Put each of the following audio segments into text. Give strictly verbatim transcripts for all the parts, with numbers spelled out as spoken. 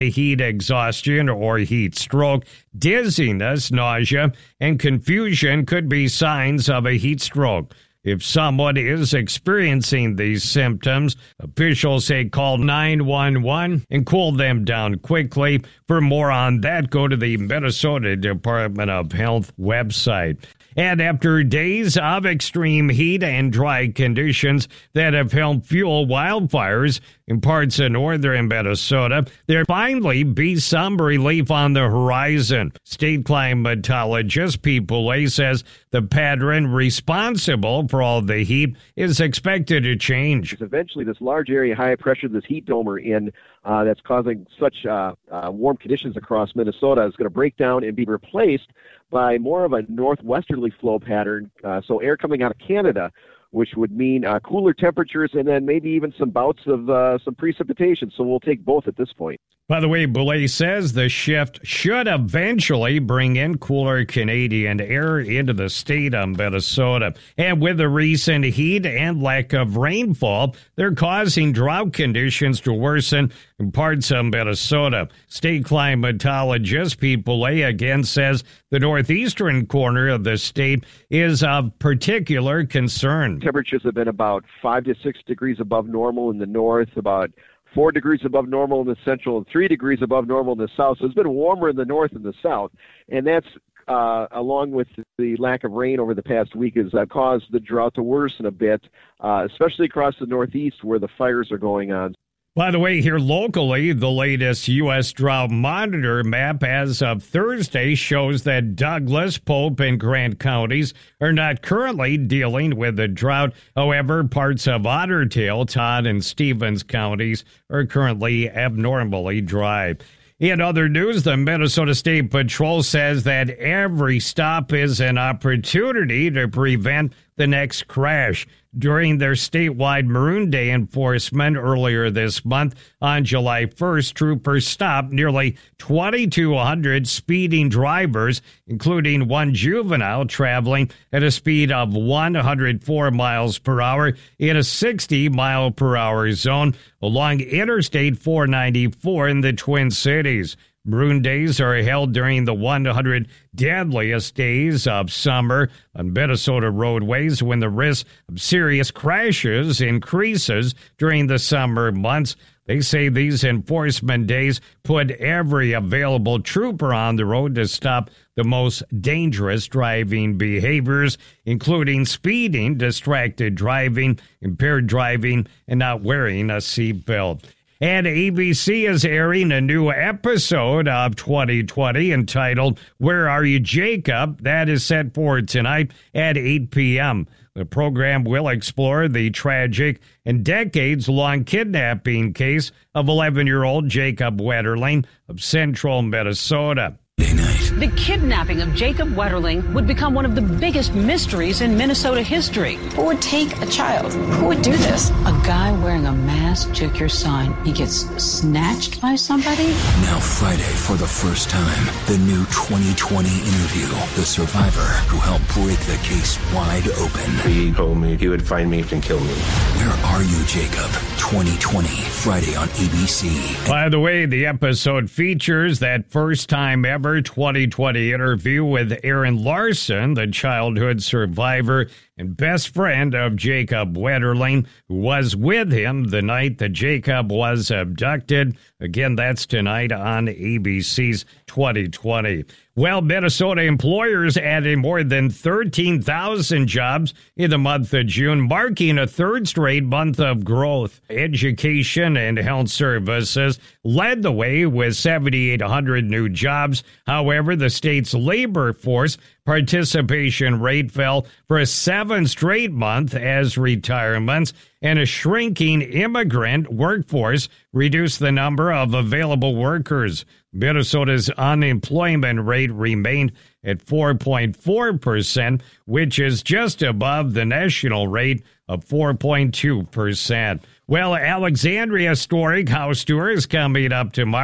heat exhaustion or heat stroke. Dizziness, nausea, and confusion could be signs of a heat stroke. If someone is experiencing these symptoms, officials say call nine one one and cool them down quickly. For more on that, go to the Minnesota Department of Health website. And after days of extreme heat and dry conditions that have helped fuel wildfires in parts of northern Minnesota, there finally be some relief on the horizon. State climatologist Pete Boulay says the pattern responsible for all the heat is expected to change. Eventually, this large area high pressure, this heat dome we're in, uh, that's causing such uh, uh, warm conditions across Minnesota is going to break down and be replaced by more of a northwesterly flow pattern, uh, so air coming out of Canada, which would mean uh, cooler temperatures and then maybe even some bouts of uh, some precipitation. So we'll take both at this point. By the way, Boulay says the shift should eventually bring in cooler Canadian air into the state of Minnesota. And with the recent heat and lack of rainfall, they're causing drought conditions to worsen in parts of Minnesota. State climatologist Pete Boulay again says the northeastern corner of the state is of particular concern. Temperatures have been about five to six degrees above normal in the north, about four degrees above normal in the central, and three degrees above normal in the south. So it's been warmer in the north and the south, and that's uh, along with the lack of rain over the past week has uh, caused the drought to worsen a bit, uh, especially across the northeast where the fires are going on. By the way, here locally, the latest U S Drought Monitor map as of Thursday shows that Douglas, Pope, and Grant counties are not currently dealing with a drought. However, parts of Otter Tail, Todd, and Stevens counties are currently abnormally dry. In other news, the Minnesota State Patrol says that every stop is an opportunity to prevent the next crash. During their statewide Maroon Day enforcement earlier this month, on July first, troopers stopped nearly twenty-two hundred speeding drivers, including one juvenile traveling at a speed of one hundred four miles per hour in a sixty mile per hour zone along Interstate four ninety-four in the Twin Cities. Maroon Days are held during the one hundred deadliest days of summer on Minnesota roadways when the risk of serious crashes increases during the summer months. They say these enforcement days put every available trooper on the road to stop the most dangerous driving behaviors, including speeding, distracted driving, impaired driving, and not wearing a seatbelt. And A B C is airing a new episode of twenty twenty entitled Where Are You, Jacob? That is set for tonight at eight p.m. The program will explore the tragic and decades-long kidnapping case of eleven-year-old Jacob Wetterling of central Minnesota. The kidnapping of Jacob Wetterling would become one of the biggest mysteries in Minnesota history. Who would take a child? Who would do this? A guy wearing a mask took your son. He gets snatched by somebody? Now Friday, for the first time, the new twenty twenty interview. The survivor who helped break the case wide open. He told me he would find me and kill me. Where Are You, Jacob? twenty twenty, Friday on A B C. By the way, the episode features that first time ever twenty twenty interview with Aaron Larson, the childhood survivor and best friend of Jacob Wetterling, who was with him the night that Jacob was abducted. Again, that's tonight on A B C's twenty twenty. Well, Minnesota employers added more than thirteen thousand jobs in the month of June, marking a third straight month of growth. Education and health services led the way with seven thousand eight hundred new jobs. However, the state's labor force participation rate fell for a seventh straight month as retirements and a shrinking immigrant workforce reduced the number of available workers. Minnesota's unemployment rate remained at four point four percent, which is just above the national rate of four point two percent. Well, Alexandria Historic House Tour is coming up tomorrow.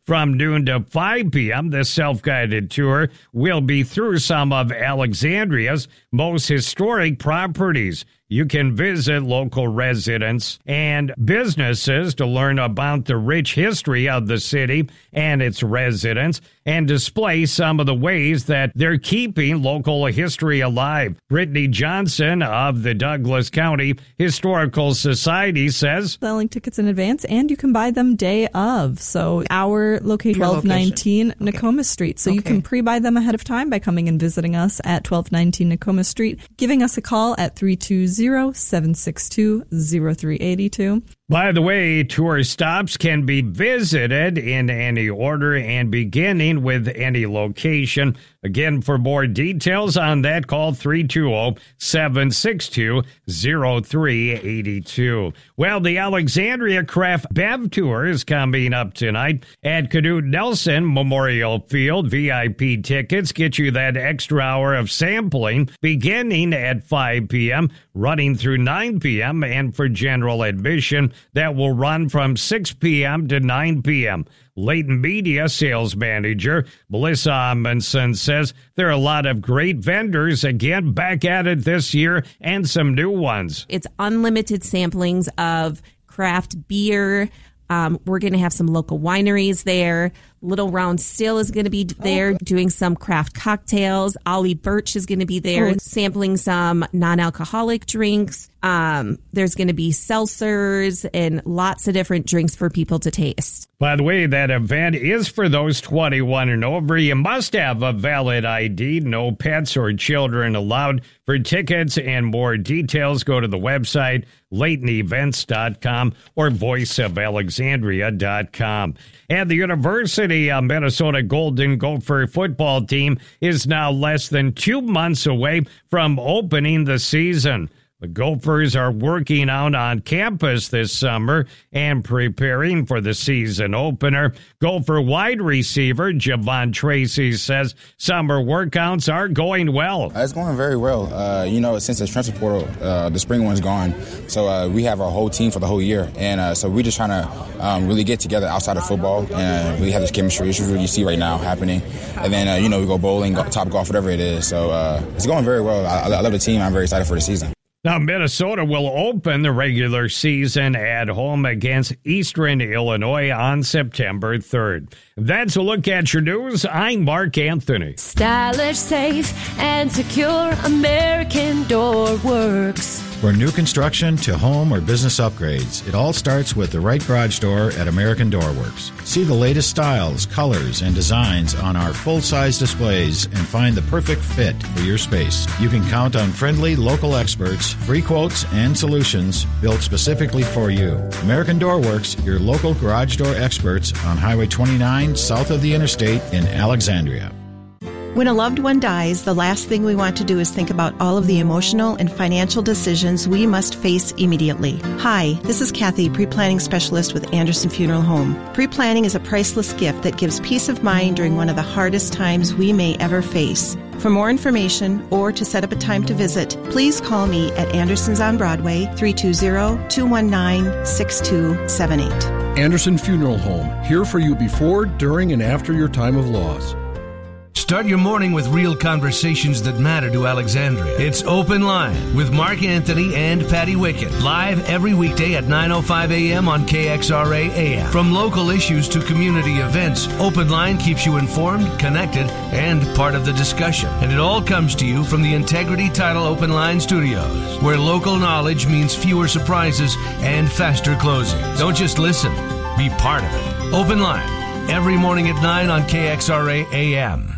From noon to five p.m., the self-guided tour will be through some of Alexandria's most historic properties. You can visit local residents and businesses to learn about the rich history of the city and its residents and display some of the ways that they're keeping local history alive. Brittany Johnson of the Douglas County Historical Society says, selling tickets in advance, and you can buy them day of. So our location, twelve nineteen okay. Nakoma Street. So okay. you can pre-buy them ahead of time by coming and visiting us at twelve nineteen Nakoma Street, giving us a call at three two zero, seven six two, zero three eight two. By the way, tour stops can be visited in any order and beginning with any location. Again, for more details on that, call three two zero, seven six two, zero three eight two. Well, the Alexandria Craft Bev Tour is coming up tonight at Knute Nelson Memorial Field. V I P tickets get you that extra hour of sampling beginning at five p.m., running through nine p.m., and for general admission, that will run from six p.m. to nine p.m. Leighton Media sales manager Melissa Amundsen says there are a lot of great vendors, again, back at it this year, and some new ones. It's unlimited samplings of craft beer. Um, we're going to have some local wineries there. Little Round Still is going to be there oh. doing some craft cocktails. Ollie Birch is going to be there oh. sampling some non-alcoholic drinks. Um, there's going to be seltzers and lots of different drinks for people to taste. By the way, that event is for those twenty-one and over. You must have a valid I D. No pets or children allowed. For tickets and more details, go to the website Leighton Events dot com or voice of alexandria dot com. And the University of Minnesota Golden Gopher football team is now less than two months away from opening the season. The Gophers are working out on campus this summer and preparing for the season opener. Gopher wide receiver Javon Tracy says summer workouts are going well. It's going very well. Uh, you know, since the transfer portal, uh, the spring one's gone, so uh, we have our whole team for the whole year. And uh, so we're just trying to um, really get together outside of football. And uh, we have this chemistry issue that you see right now happening. And then, uh, you know, we go bowling, go, top golf, whatever it is. So uh, it's going very well. I, I love the team. I'm very excited for the season. Now, Minnesota will open the regular season at home against Eastern Illinois on September third. That's a look at your news. I'm Mark Anthony. Stylish, safe, and secure American Door Works. For new construction to home or business upgrades, it all starts with the right garage door at American Door Works. See the latest styles, colors, and designs on our full-size displays and find the perfect fit for your space. You can count on friendly local experts, free quotes, and solutions built specifically for you. American Door Works, your local garage door experts on Highway twenty-nine, south of the interstate in Alexandria. When a loved one dies, the last thing we want to do is think about all of the emotional and financial decisions we must face immediately. Hi, this is Kathy, pre-planning specialist with Anderson Funeral Home. Pre-planning is a priceless gift that gives peace of mind during one of the hardest times we may ever face. For more information or to set up a time to visit, please call me at Anderson's on Broadway, three two zero, two one nine, six two seven eight. Anderson Funeral Home, here for you before, during, and after your time of loss. Start your morning with real conversations that matter to Alexandria. It's Open Line with Mark Anthony and Patty Wickett. Live every weekday at nine oh five a.m. on K X R A A M. From local issues to community events, Open Line keeps you informed, connected, and part of the discussion. And it all comes to you from the Integrity Title Open Line Studios, where local knowledge means fewer surprises and faster closing. Don't just listen, be part of it. Open Line, every morning at nine on K X R A A M.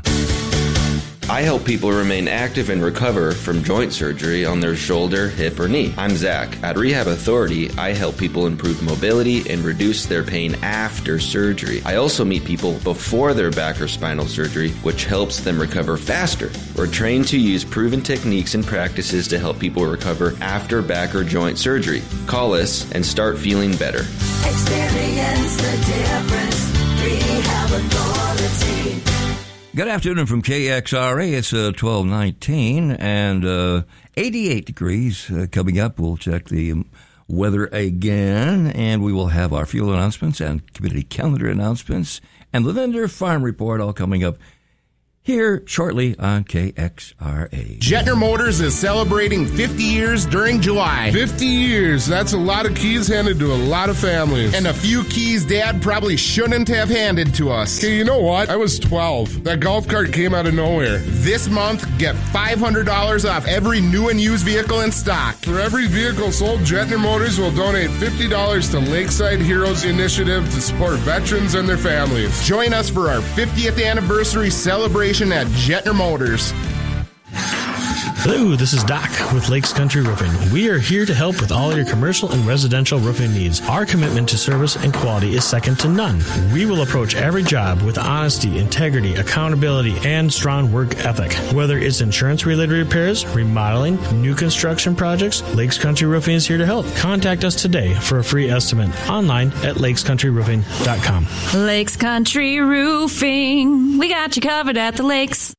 I help people remain active and recover from joint surgery on their shoulder, hip, or knee. I'm Zach. At Rehab Authority, I help people improve mobility and reduce their pain after surgery. I also meet people before their back or spinal surgery, which helps them recover faster. We're trained to use proven techniques and practices to help people recover after back or joint surgery. Call us and start feeling better. Experience the difference. Rehab Authority. Good afternoon from K X R A. It's uh, twelve nineteen and uh, eighty-eight degrees uh, coming up. We'll check the um, weather again, and we will have our fuel announcements and community calendar announcements and the Linder Farm Report all coming up here shortly on K X R A. Jetner Motors is celebrating fifty years during July. fifty years. That's a lot of keys handed to a lot of families. And a few keys Dad probably shouldn't have handed to us. Hey, you know what? I was twelve. That golf cart came out of nowhere. This month, get five hundred dollars off every new and used vehicle in stock. For every vehicle sold, Jetner Motors will donate fifty dollars to Lakeside Heroes Initiative to support veterans and their families. Join us for our fiftieth anniversary celebration at Jetner Motors. Hello, this is Doc with Lakes Country Roofing. We are here to help with all your commercial and residential roofing needs. Our commitment to service and quality is second to none. We will approach every job with honesty, integrity, accountability, and strong work ethic. Whether it's insurance-related repairs, remodeling, new construction projects, Lakes Country Roofing is here to help. Contact us today for a free estimate online at lakes country roofing dot com. Lakes Country Roofing. We got you covered at the lakes.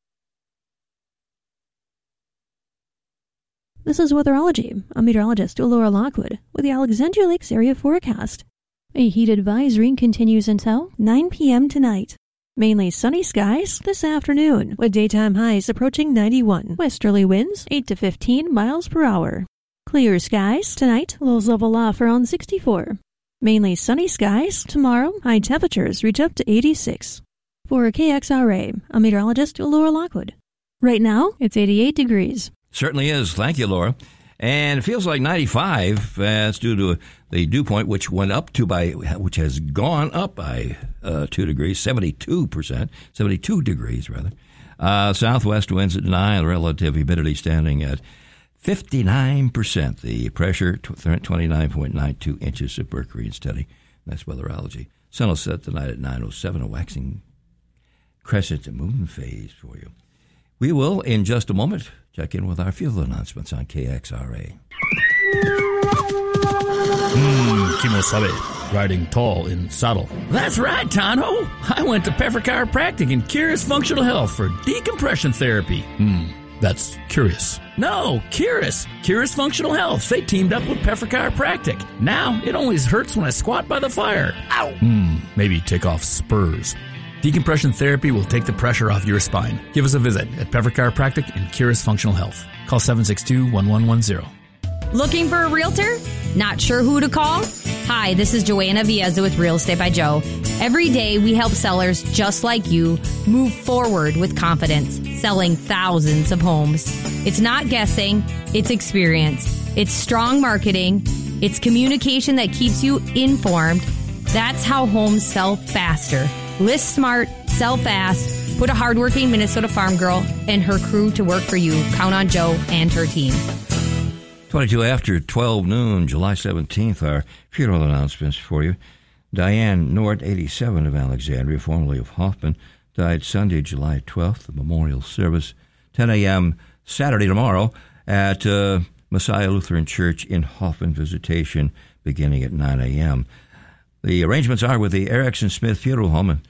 This is Weatherology. I'm meteorologist Laura Lockwood with the Alexandria Lakes area forecast. A heat advisory continues until nine p.m. tonight. Mainly sunny skies this afternoon, with daytime highs approaching ninety-one. Westerly winds eight to fifteen miles per hour. Clear skies tonight, lows level off around sixty-four. Mainly sunny skies tomorrow, high temperatures reach up to eighty-six. For K X R A, I'm meteorologist Laura Lockwood. Right now, it's eighty-eight degrees. Certainly is. Thank you, Laura. And it feels like ninety-five. Uh, that's due to the dew point, which went up to by, which has gone up by uh, two degrees, seventy-two percent, seventy-two degrees rather. Uh, southwest winds at nine, relative humidity standing at fifty-nine percent. The pressure twenty-nine point nine two inches of mercury and steady. That's weatherology. Sun will set tonight at nine oh seven, a waxing crescent and moon phase for you. We will, in just a moment, check in with our field announcements on K X R A. Mmm, Kimosabe, riding tall in saddle. That's right, Tano. I went to Peffer Chiropractic and Curious Functional Health for decompression therapy. Hmm, that's curious. No, Curious. Curious Functional Health. They teamed up with Peffer Chiropractic. Now, it only hurts when I squat by the fire. Ow! Hmm, maybe take off spurs. Decompression therapy will take the pressure off your spine. Give us a visit at Peffer Chiropractic and Curious Functional Health. Call seven six two, one one one zero. Looking for a realtor? Not sure who to call? Hi, this is Joanna Viezza with Real Estate by Joe. Every day we help sellers just like you move forward with confidence, selling thousands of homes. It's not guessing, it's experience. It's strong marketing. It's communication that keeps you informed. That's how homes sell faster. List smart, sell fast, put a hardworking Minnesota farm girl and her crew to work for you. Count on Joe and her team. twenty-two after twelve noon, July seventeenth, our funeral announcements for you. Diane Nord, eighty-seven, of Alexandria, formerly of Hoffman, died Sunday, July twelfth, the memorial service, ten a.m. Saturday tomorrow at uh, Messiah Lutheran Church in Hoffman, visitation beginning at nine a.m. The arrangements are with the Erickson Smith Funeral Home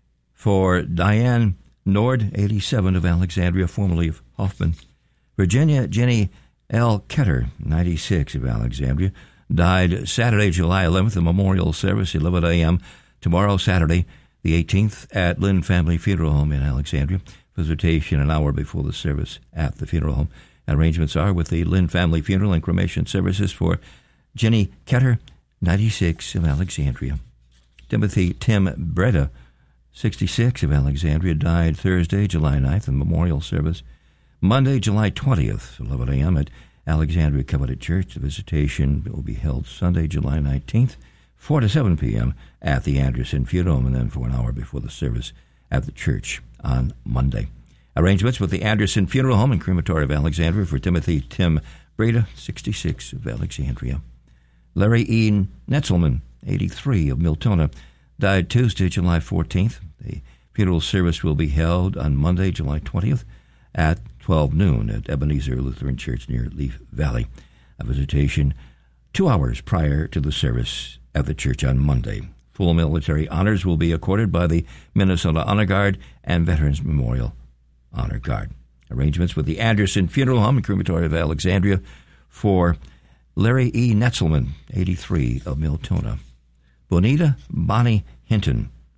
for Diane Nord, eighty-seven, of Alexandria, formerly of Hoffman. Virginia Jenny L. Ketter, ninety-six, of Alexandria, died Saturday, July eleventh, the memorial service, eleven a.m. Tomorrow, Saturday, the eighteenth, at Lynn Family Funeral Home in Alexandria. Visitation an hour before the service at the funeral home. Arrangements are with the Lynn Family Funeral and Cremation Services for Jenny Ketter, ninety-six, of Alexandria. Timothy Tim Breda, sixty-six, of Alexandria, died Thursday, July ninth, in memorial service. Monday, July twentieth, eleven a.m. at Alexandria Covenant Church. The visitation will be held Sunday, July nineteenth, four to seven p.m. at the Anderson Funeral Home, and then for an hour before the service at the church on Monday. Arrangements with the Anderson Funeral Home and Crematory of Alexandria for Timothy Tim Breda, sixty-six, of Alexandria. Larry E. Netzelman, eighty-three, of Miltona, died Tuesday, July fourteenth. The funeral service will be held on Monday, July twentieth, at twelve noon at Ebenezer Lutheran Church near Leaf Valley. A visitation two hours prior to the service at the church on Monday. Full military honors will be accorded by the Minnesota Honor Guard and Veterans Memorial Honor Guard. Arrangements with the Anderson Funeral Home and Crematory of Alexandria for Larry E. Netzelman, eighty-three, of Miltona. Bonita Bonnie Hinton,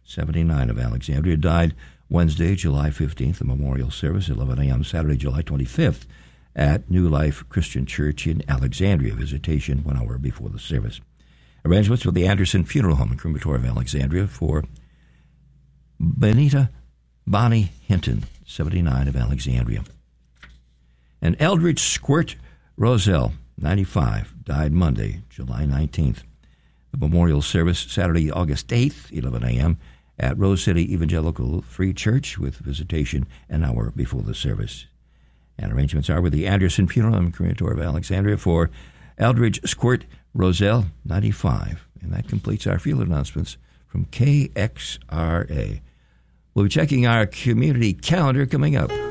seventy-nine, of Alexandria, died Wednesday, July fifteenth, the memorial service, eleven a.m. Saturday, July twenty-fifth, at New Life Christian Church in Alexandria. Visitation one hour before the service. Arrangements with the Anderson Funeral Home and Crematorium of Alexandria for Benita Bonnie Hinton, seventy-nine, of Alexandria. And Eldridge Squirt Roselle, ninety-five, died Monday, July nineteenth. The memorial service, Saturday, August eighth, eleven a.m., at Rose City Evangelical Free Church, with visitation an hour before the service. And arrangements are with the Anderson Funeral and Crematorium of Alexandria for Eldridge Squirt Roselle, ninety-five. And that completes our field announcements from K X R A. We'll be checking our community calendar coming up.